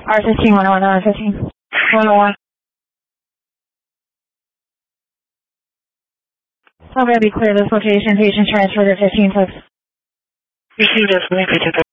R15, 101, R15. 101. I'm going to be clear this location. Patient transferred to 15 folks. You see this,